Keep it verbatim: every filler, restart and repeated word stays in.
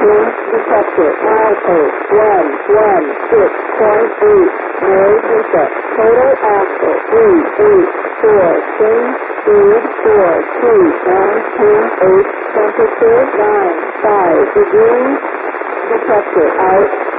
Pin detected. Milepost one one six point eight. Mary Bishop. Total axle three eight four. Change speed four two nine ten eight. Temperature nine five degrees. Detected out.